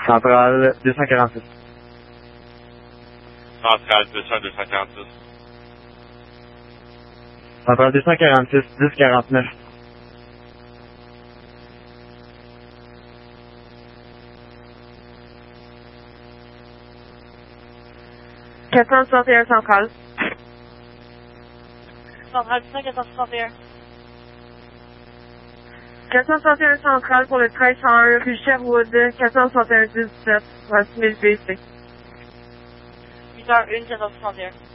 Centrale 246. Centrale 246. Centrale 246, 1049. Centrale. Centrale 461. 461 centrale pour le 1301 rue Sherwood, 461 17, à 6000 BC. 8h01, 1461.